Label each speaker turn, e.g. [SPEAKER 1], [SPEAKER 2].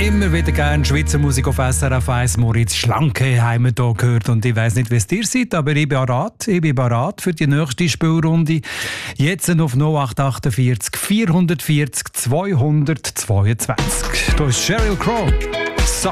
[SPEAKER 1] Immer wieder gerne Schweizer Musik auf SRF 1. Moritz Schlanke haben wir hier gehört. Und ich weiss nicht, wie es dir seid, aber ich bin bereit für die nächste Spielrunde. Jetzt auf 0848 440 222. Da ist Sheryl Crow. So.